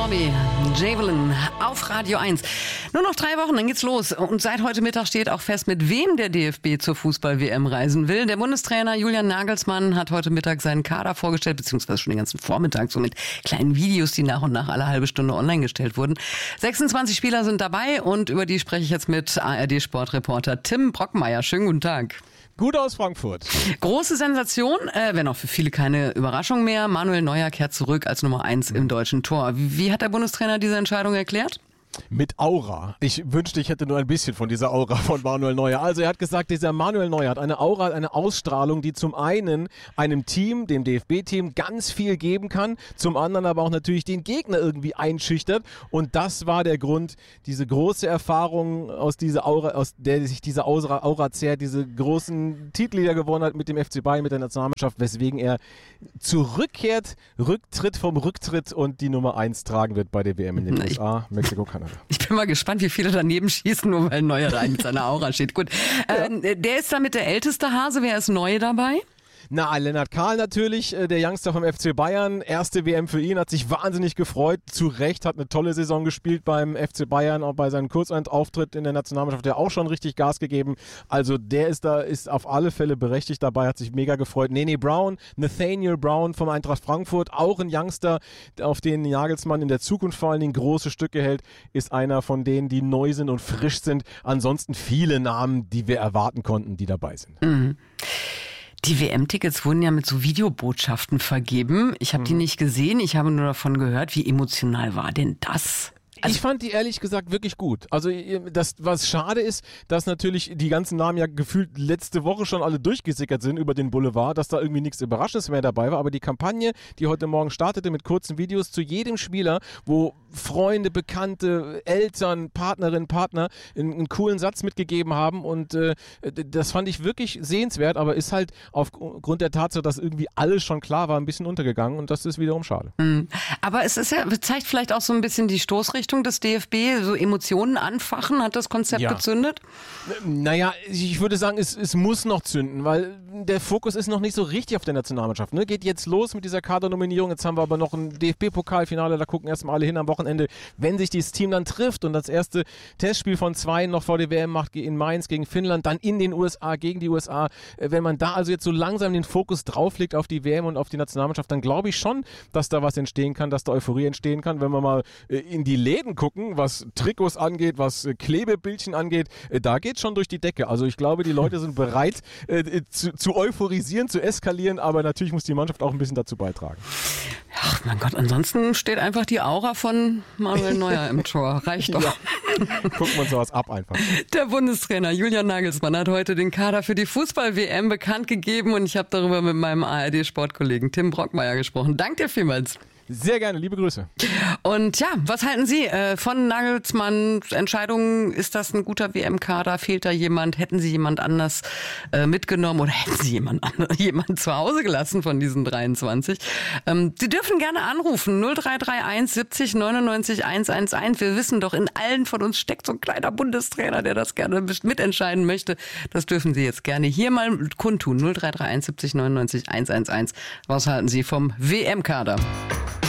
Corby, Javelin auf Radio 1. Nur noch 3 Wochen, dann geht's los. Und seit heute Mittag steht auch fest, mit wem der DFB zur Fußball-WM reisen will. Der Bundestrainer Julian Nagelsmann hat heute Mittag seinen Kader vorgestellt, beziehungsweise schon den ganzen Vormittag, so mit kleinen Videos, die nach und nach alle halbe Stunde online gestellt wurden. 26 Spieler sind dabei und über die spreche ich jetzt mit ARD-Sportreporter Tim Brockmeier. Schönen guten Tag. Gut aus Frankfurt. Große Sensation, wenn auch für viele keine Überraschung mehr. Manuel Neuer kehrt zurück als Nummer 1 im deutschen Tor. Wie hat der Bundestrainer diese Entscheidung erklärt? Mit Aura. Ich wünschte, ich hätte nur ein bisschen von dieser Aura von Manuel Neuer. Also er hat gesagt, dieser Manuel Neuer hat eine Aura, eine Ausstrahlung, die zum einen einem Team, dem DFB-Team, ganz viel geben kann, zum anderen aber auch natürlich den Gegner irgendwie einschüchtert. Und das war der Grund, diese große Erfahrung aus dieser Aura, aus der sich diese Aura zehrt, diese großen Titel, die er gewonnen hat mit dem FC Bayern, mit der Nationalmannschaft, weswegen er zurückkehrt, Rücktritt vom Rücktritt und die Nummer 1 tragen wird bei der WM in den USA, Mexiko, Kanada. Ich bin mal gespannt, wie viele daneben schießen, nur weil Neuer da mit seiner Aura steht. Gut, der ist damit der älteste Hase. Wer ist neu dabei? Na, Lennart Kahl natürlich, der Youngster vom FC Bayern. Erste WM für ihn, hat sich wahnsinnig gefreut. Zu Recht, hat eine tolle Saison gespielt beim FC Bayern, auch bei seinem Kurzauftritt in der Nationalmannschaft, der auch schon richtig Gas gegeben. Also der ist auf alle Fälle berechtigt dabei, hat sich mega gefreut. Nathaniel Brown vom Eintracht Frankfurt, auch ein Youngster, auf den Nagelsmann in der Zukunft vor allen Dingen große Stücke hält, ist einer von denen, die neu sind und frisch sind. Ansonsten viele Namen, die wir erwarten konnten, die dabei sind. Mhm. Die WM-Tickets wurden ja mit so Videobotschaften vergeben. Ich habe die nicht gesehen, ich habe nur davon gehört. Wie emotional war denn das? Ich fand die ehrlich gesagt wirklich gut. Also das, was schade ist, dass natürlich die ganzen Namen ja gefühlt letzte Woche schon alle durchgesickert sind über den Boulevard, dass da irgendwie nichts Überraschendes mehr dabei war. Aber die Kampagne, die heute Morgen startete mit kurzen Videos zu jedem Spieler, wo Freunde, Bekannte, Eltern, Partnerinnen, Partner einen coolen Satz mitgegeben haben und das fand ich wirklich sehenswert, aber ist halt aufgrund der Tatsache, dass irgendwie alles schon klar war, ein bisschen untergegangen und das ist wiederum schade. Aber es ist ja, zeigt vielleicht auch so ein bisschen die Stoßrichtung des DFB, so Emotionen anfachen, hat das Konzept gezündet? Naja, ich würde sagen, es muss noch zünden, weil der Fokus ist noch nicht so richtig auf der Nationalmannschaft. Ne? Geht jetzt los mit dieser Kadernominierung, jetzt haben wir aber noch ein DFB-Pokalfinale, da gucken erstmal alle hin am Wochenende, wenn sich dieses Team dann trifft und das erste Testspiel von 2 noch vor der WM macht in Mainz gegen Finnland, dann in den USA, gegen die USA, wenn man da also jetzt so langsam den Fokus drauflegt auf die WM und auf die Nationalmannschaft, dann glaube ich schon, dass da was entstehen kann, dass da Euphorie entstehen kann, wenn wir mal in die Läden gucken, was Trikots angeht, was Klebebildchen angeht, da geht schon durch die Decke. Also ich glaube, die Leute sind bereit zu euphorisieren, zu eskalieren, aber natürlich muss die Mannschaft auch ein bisschen dazu beitragen. Ach mein Gott, ansonsten steht einfach die Aura von Manuel Neuer im Tor. Reicht doch. Ja. Gucken wir uns sowas ab einfach. Der Bundestrainer Julian Nagelsmann hat heute den Kader für die Fußball-WM bekannt gegeben und ich habe darüber mit meinem ARD-Sportkollegen Tim Brockmeier gesprochen. Danke dir vielmals. Sehr gerne, liebe Grüße. Und ja, was halten Sie von Nagelsmanns Entscheidung? Ist das ein guter WM-Kader? Fehlt da jemand? Hätten Sie jemand anders mitgenommen oder hätten Sie jemand zu Hause gelassen von diesen 23? Sie dürfen gerne anrufen, 0331 70 99 111. Wir wissen doch, in allen von uns steckt so ein kleiner Bundestrainer, der das gerne mitentscheiden möchte. Das dürfen Sie jetzt gerne hier mal kundtun, 0331 70 99 111. Was halten Sie vom WM-Kader?